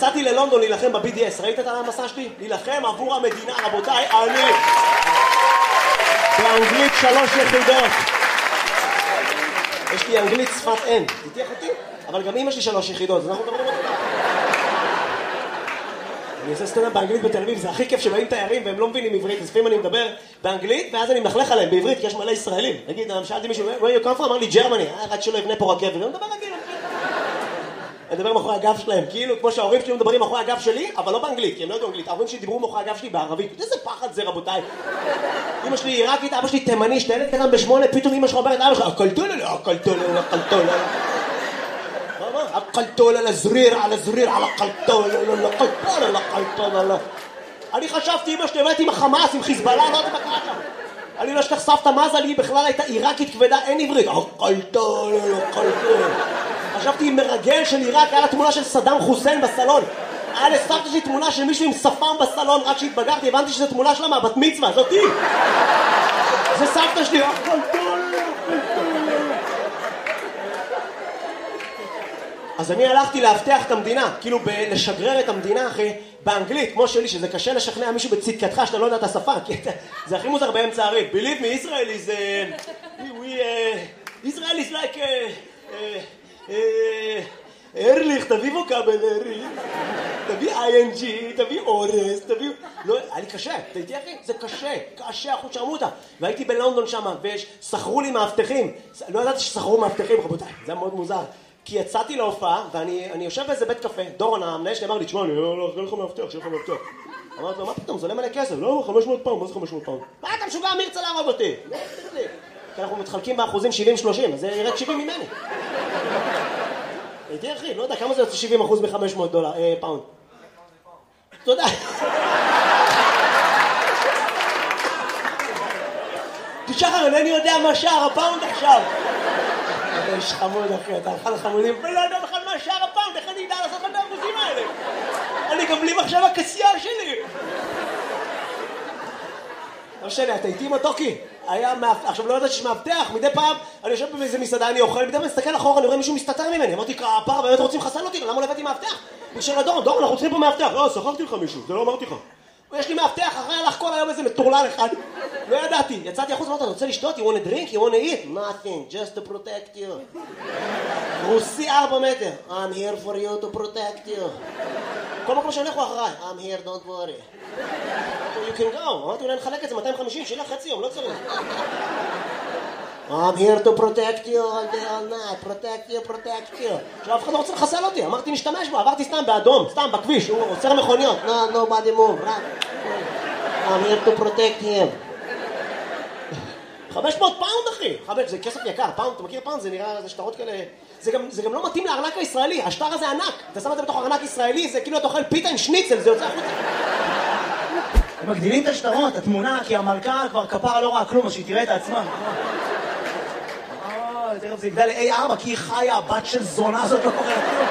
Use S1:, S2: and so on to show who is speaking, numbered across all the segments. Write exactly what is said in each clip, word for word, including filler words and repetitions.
S1: יצאתי ללונדון להילחם ב-בי די אס, ראית את המסע שלי? להילחם עבור המדינה, רבותיי, אני באנגלית שלוש יחידות. יש לי אנגלית שפת אם, תתייח אותי? אבל גם אמא שלי שלוש יחידות, אז אנחנו מדברים אותי. אני עושה סטנדאפ באנגלית בתל אביב, זה הכי כיף שבאים תיירים והם לא מבינים עברית, אז לפעמים אני מדבר באנגלית ואז אני מלכלך עליהם בעברית, כי יש מלא ישראלים. נגיד, שאלתי מישהו, where you come from? אמר לי, Germany, רק שלא יבנה פה רכבת, ואני מדבר רגיל. אני מדבר מאחורי הגב שלהם, כאילו כמו שההורים שלי מדברים מאחורי הגב שלי, אבל לא באנגלית, כי הם לא יודעים אנגלית. ההורים שלי דיברו מאחורי הגב שלי בערבית. איזה פחד זה, רבותיי. אמא שלי עיראקית, אבא שלי תימני, שתלד קטן בשמונה, פתאום אמא שלך אומרת, אבא שלך, הקלטולה, הקלטולה, הקלטולה. הקלטולה לזריר, על הזריר, על הקלטולה, הקלטולה, הקלטולה. אני חשבתי, אמא שלי באמת עם החמאס, עם חיזבאללה, לא יודעת מה קרה שם. אני לא אשכח סבתא מזה, לי בכלל הייתה עיראקית כבדה, אין עברית. הקלטולה, הקלטולה. חשבתי עם מרגל של עיראק, היה לה תמונה של סדאם חוסיין בסלון. היה לסבתא שלי תמונה של מישהו עם שפם בסלון, רק שהתבגרתי, הבנתי שזו תמונה שלה מהבת מצווה, זאתי. זה סבתא שלי, אז אני הלכתי להבטח את המדינה, כאילו לשגרר את המדינה, אחי, באנגלית, כמו שלי, שזה קשה לשכנע מישהו בצדקתך שאתה לא יודע את השפה, כי זה הכי מוזר באמצע הריב. Believe me, Israel is... we... Israel is like... ארליך, תביא ווקאבל, ארליך, תביא איי אן ג'י, תביא אורס, תביא... לא, היה לי קשה, אתה איתי אחי? זה קשה, קשה, אחוז שרמותה. והייתי בלונדון שם, ושכרו לי מאבטחים. לא ידעתי ששכרו מאבטחים, רבותיי, זה היה מאוד מוזר. כי יצאתי להופעה, ואני יושב באיזה בית קפה, דורון המנהל שלי אמר לי, תשמע, אני לא אראה לך מאבטח, שיהיה לך מאבטח. אמרתי לו, מה פתאום, זה עולה מלא כסף, לא, חמש מאות פאונד, מה זה חמש מאות פאונד? מה אתה משוגע, מי ירצה להרוג אותי? כי אנחנו מתחלקים באחוזים שבעים שלושים, אז זה ירד שבעים ממני. הייתי אחי, לא יודע, כמה זה יוצא שבעים אחוז מ-חמש מאות דולר, פאונד? תודה. תשחר, אינני יודע מה שער הפאונד עכשיו. יש חמוד אחי, אתה הלכה לחמודים, ולא יודע בכלל מה שער הפאונד, איך אני אדע לעשות את האחוזים האלה? אני גם בלי מחשב הכסייה שלי. לא משנה, אתה איתי מתוקי? היה מאבטח, עכשיו לא יודעת שיש מאבטח, מדי פעם אני יושב באיזה מסעדה, אני אוכל, מדי פעם מסתכל אחורה, אני רואה מישהו מסתתר ממני, אמרתי, כפר, באמת רוצים לחסל אותי, למה לא הבאתי מאבטח? בקשר לדורון, דורון, אנחנו צריכים פה מאבטח, לא, שכרתי לך מישהו, זה לא אמרתי לך. יש לי מאבטח, אחרי הלך כל היום איזה מטורלל אחד, לא ידעתי, יצאתי החוץ, אמרתי, אני רוצה לשתות, you want a drink, you want to eat? Nothing, just to protect you. רוסי ארבע מטר, I'm here for you to protect you. כל מקום שהולך הוא אחריי, I'm here, don't worry. You can go. אמרתי, אולי נחלק את זה מאתיים וחמישים, שילך חצי יום, לא צריך. I'm here to protect you all day, all night, protect you, protect you. עכשיו, אף אחד לא רוצה לחסל אותי, אמרתי, נשתמש בו, עברתי סתם באדום, סתם בכביש, הוא עוצר מכוניות. No, nobody move, right? I'm here to protect him. חמש מאות פאונד, אחי. חמש, זה כסף יקר, פאונד, אתה מכיר פאונד? זה נראה, זה שטרות כאלה... זה גם, זה גם לא מתאים לארנק הישראלי, השטר הזה ענק. אתה שם את זה בתוך ארנק ישראלי, זה כאילו אתה אוכל פיתה עם שניצל, זה יוצא החוצה. הם מגדילים את השטרות, התמונה, כי המלכה כבר כפרה לא ראה כלום, אז שהיא תראה את עצמה. אה, תראה, זה יגדל ל-איי ארבע, כי היא חיה, הבת של זונה הזאת לא קוראה כלום.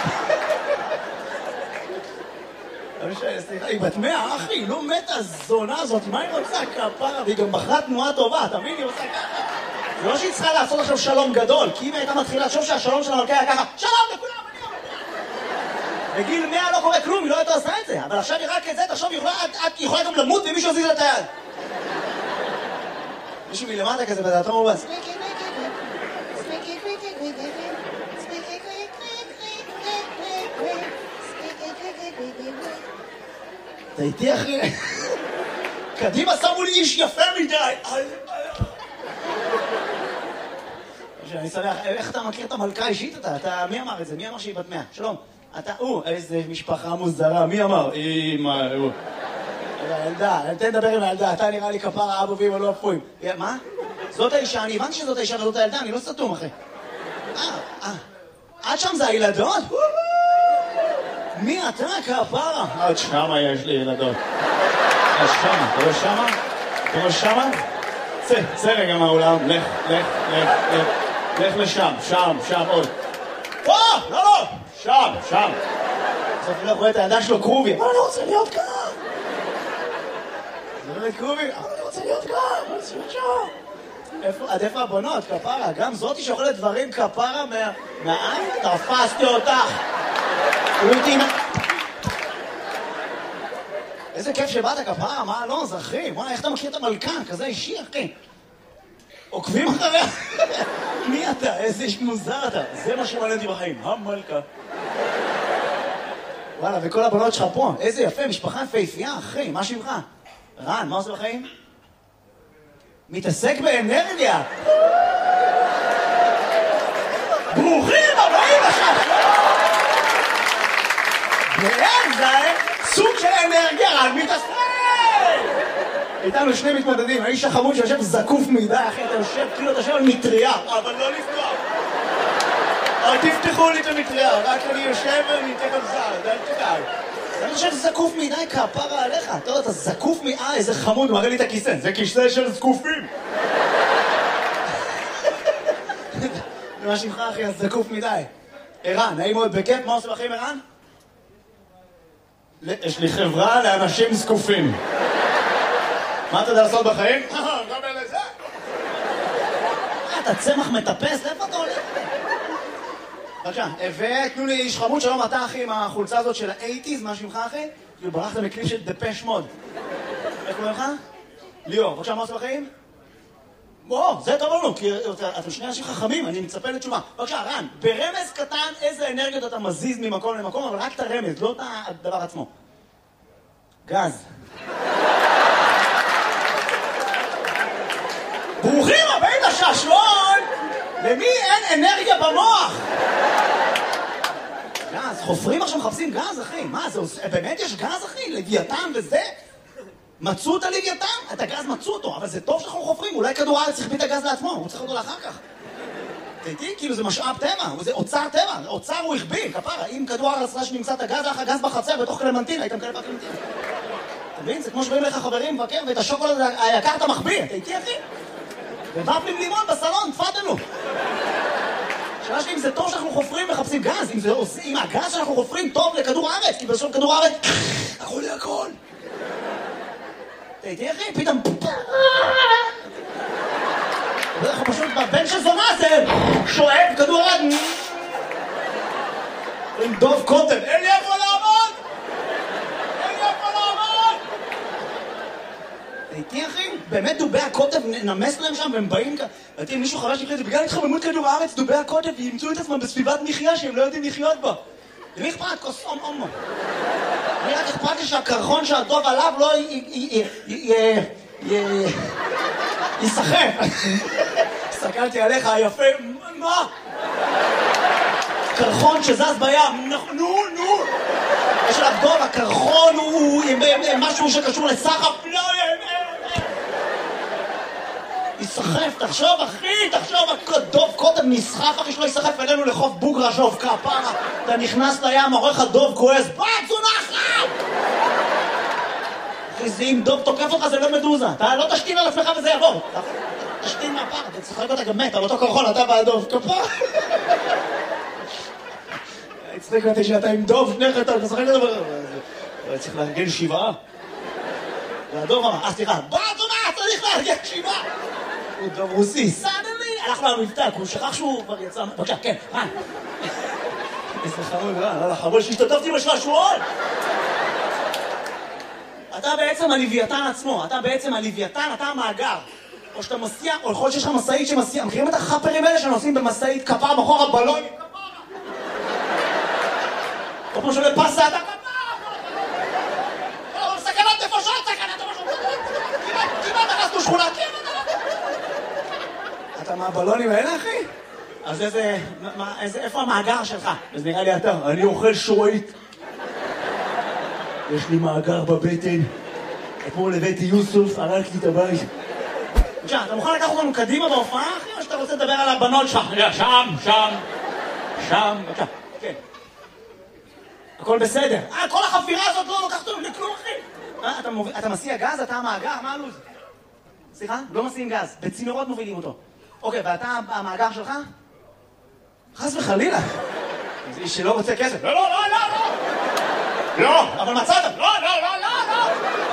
S1: סליחה, היא בת מאה, אחי, היא לא מתה הזונה הזאת, מה היא רוצה כפרה? והיא גם בחרה תנועה טובה, אתה מבין? היא רוצה ככה. זה לא שהיא צריכה לעשות עכשיו שלום גדול, כי אם הייתה מתחילה לחשוב שהשלום של המלכה היה ככה, שלום לכולם, אני אומר. בגיל מאה לא קורה כלום, היא לא הייתה עושה את זה, אבל עכשיו היא רק את זה, תחשוב, את יכולה גם למות ומישהו עזיז את היד. מישהו מלמטה כזה בדעתו מובס. אתה איתי אחי? קדימה שמו לי איש יפה מדי. אני שמח, איך אתה מכיר את המלכה אישית אתה? אתה, מי אמר את זה? מי אמר שהיא בת מאה? שלום. אתה, או, איזה משפחה מוזרה, מי אמר? אמא, הוא. הילדה, תן לדבר עם הילדה, אתה נראה לי כפרה אבו ואמא לא אפויים. מה? זאת האישה, אני הבנתי שזאת האישה וזאת הילדה, אני לא סתום אחי. אה, אה. עד שם זה הילדות? מי אתה כפרה? עד שמה יש לי ילדות. עד שמה, אתה רואה שמה? אתה רואה שמה? צא, צא רגע מהאולם, לך, לך, לך, לך. לך לשם, שם, שם, עוד. או, לא, לא, שם, שם. בסוף לא רואה את הידע שלו קרובי. אבל אני רוצה להיות כאן. זה לא קרובי, אבל אני רוצה להיות כאן. אני רוצה להיות שם. עד איפה הבנות, כפרה? גם זאתי שאוכלת דברים כפרה מהעין? תפסתי אותך. רוטינה. איזה כיף שבאת כפרה, מה לא, זה אחי, וואי, איך אתה מכיר את המלכה? כזה אישי, אחי. עוקבים אחריה? מי אתה? איזה איש מוזר אתה. זה מה שמעניין אותי בחיים, המלכה. וואלה, וכל הבנות שלך פה, איזה יפה, משפחה יפהפייה, אחי, מה שמך? רן, מה עושה בחיים? מתעסק באנרגיה. ברוכים הבאים עכשיו! ואין זה סוג של אנרגיה, רן מתעסק! איתנו שני מתמודדים, האיש החמוד שיושב זקוף מדי, אחי, אתה יושב, כאילו אתה יושב על מטריה, אבל לא לפתוח. אל תפתחו לי את המטריה, רק אני יושב ואני אתן חזר, אל תדאג. אני חושב זקוף מדי, כפרה עליך. אתה יודע, אתה זקוף מדי, איזה חמוד, מראה לי את הכיסא. זה כיסא של זקופים. מה שמך, אחי, אז זקוף מדי. ערן, נעים מאוד בכיף, מה עושה בחיים, ערן? יש לי חברה לאנשים זקופים. מה אתה יודע לעשות בחיים? גם אלה זה. אתה צמח מטפס, איפה אתה הולך? בבקשה, ותנו לי איש חמוד, שלום אתה אחי עם החולצה הזאת של ה-שמונים, מה שמך אחי? כאילו ברחת מקליפ של דפש מוד. איך קוראים לך? ליאור, בבקשה, מה עושה בחיים? בוא, זה טוב לנו, כי אתם שני אנשים חכמים, אני מצפה לתשובה. בבקשה, רן, ברמז קטן איזה אנרגיות אתה מזיז ממקום למקום, אבל רק את הרמז, לא את הדבר עצמו. גז. ברוכים הבאים לשעשועון! למי אין אנרגיה במוח? גז, חופרים עכשיו מחפשים גז, אחי. מה, זה עושה... באמת יש גז, אחי? לוויתן וזה? מצאו את הלוויתן? את הגז מצאו אותו, אבל זה טוב שאנחנו חופרים. אולי כדור הארץ החביא את הגז לעצמו, הוא צריך אותו לאחר כך. תהייתי, כאילו זה משאב טבע, זה אוצר טבע, אוצר הוא החביא, כפרה. אם כדור הארץ רש נמצא את הגז, היה גז בחצר בתוך קלמנטין, היית מקלב בקלמנטין. אתה מבין? זה כמו שבאים לך חברים מבקר ואת השוקולד היקר אתה מחביא. תהייתי, אחי? ובפלים לימון בסלון, תפדלו. שאלה שלי אם זה טוב שאנחנו חופרים מחפשים גז, אם, זה, אם הגז שאנחנו חופרים טוב לכדור הארץ, כי בסוף כדור הארץ, הכל יהיה הכל. תהייתי אחי, פתאום... אנחנו פשוט בבן של זונה זה שואב כדור הארץ. עם דוב קוטן, אין לי איפה לעמוד! אין לי איפה לעמוד! תהייתי אחי, באמת דובי הקוטב נמס להם שם והם באים כאן. ראיתי אם מישהו חרש לקראת, בגלל התחממות כדור הארץ, דובי הקוטב ימצאו את עצמם בסביבת מחיה שהם לא יודעים לחיות בה. למי אכפת? כוס אום אומו. אני רק אכפת לי שהקרחון שהדוב עליו לא ייסחף. הסתכלתי עליך היפה, מה? קרחון שזז בים, נו, נו. יש עליו דוב, הקרחון הוא משהו שקשור לסחף, לא, יסחף, תחשוב אחי, תחשוב, דוב קודם נסחף אחי שלא יסחף אלינו לחוף בוגרה שוב כפרה. אתה נכנס לים, עורך הדוב כועס, בת זונחת! אחי, זה אם דוב תוקף אותך זה לא מדוזה, אתה לא תשתין על עצמך וזה יעבור. תשתין מהפר, אתה צחק אותה גם מת, על אותו קרחון, אתה והדוב, כפרה. הצליק אותי שאתה עם דוב, שניך אתה משחק את זה. צריך לארגן שבעה. והדוב אמר, אה סליחה, בת זונחת, צריך לארגן שבעה! הוא דוב רוסי, סדלי! הלכנו למבטא, הוא שכח שהוא כבר יצא... בבקשה, כן, רן. איזה חמוד, רן, על החמוד שהשתתפתי בשעשועון! אתה בעצם הלוויתן עצמו, אתה בעצם הלוויתן, אתה המאגר. או שאתה מסיע, או יכול שיש לך מסעית שמסיע. מכירים את החפרים האלה שנוסעים במסעית כפרה מאחור הבלון? או כמו שעולה פסה, אתה כפרה! אבל סכנת נפשות, סכנת נפשות! כמעט הרסנו שכונה, כמעט! אתה מהבלונים האלה, אחי? אז איזה... איפה המאגר שלך? אז נראה לי אתה, אני אוכל שורית. יש לי מאגר בבטן. אתמול הבאתי יוסוף, הרקתי את הבית. בבקשה, אתה מוכן לקחת אותנו קדימה בהופעה, אחי? או שאתה רוצה לדבר על הבנות שלך? שם, שם, שם, בבקשה, כן. הכל בסדר. אה, כל החפירה הזאת לא לוקחת אותנו לכלום, אחי. אתה מסיע גז? אתה המאגר? מה הלו"ז? סליחה? לא מסיעים גז. בצינורות מובילים אותו. אוקיי, ואתה המאגר שלך? חס וחלילה. זה איש שלא רוצה כסף. לא, לא, לא, לא, לא. לא, אבל מצאת. לא, לא, לא, לא, לא.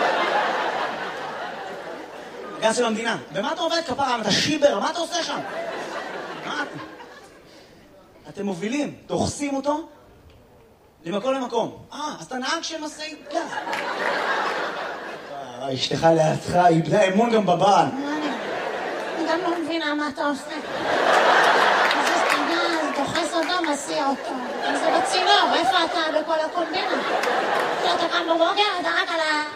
S1: גז של המדינה. במה אתה עובד כפרה? אתה שיבר, מה אתה עושה שם? מה אתה? אתם מובילים, דוחסים אותו, למקום למקום. אה, אז אתה נהג של משאית גז. אשתך לידך, היא איבדה אמון גם בבעל.
S2: אני גם לא מבינה מה אתה עושה. מזיז את הגז, דוחס אותו, מסיע אותו. זה בצינור, איפה אתה בכל הקומבינה? אתה קם בבוקר, אתה רק על ה...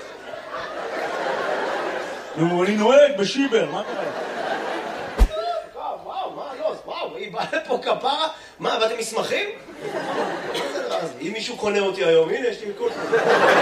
S1: נו, אני נוהג בשיבר, מה קורה?
S3: וואו, וואו, מה לא? וואו, היא באה לפה כפרה? מה, באתם מסמכים? מה זה הדבר הזה? אם מישהו קונה אותי היום, הנה, יש לי מיקול.